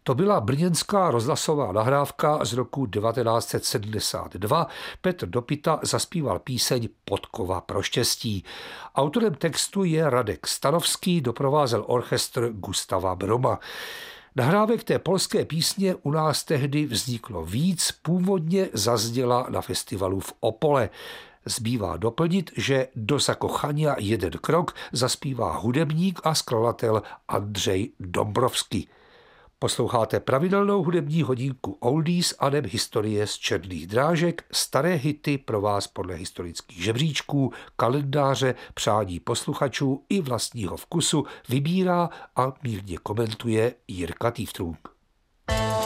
To byla brněnská rozhlasová nahrávka z roku 1972. Petr Dopita zaspíval píseň Podkova pro štěstí. Autorem textu je Radek Stanovský, doprovázel orchestr Gustava Broma. Nahrávek té polské písně u nás tehdy vzniklo víc, původně zazněla na festivalu v Opole. Zbývá doplnit, že do zakochania jeden krok zaspívá hudebník a skladatel Andřej Dombrovský. Posloucháte pravidelnou hudební hodinku Oldies a neb historie z černých drážek, staré hity pro vás podle historických žebříčků, kalendáře, přání posluchačů i vlastního vkusu vybírá a mírně komentuje Jirka Týftrunk.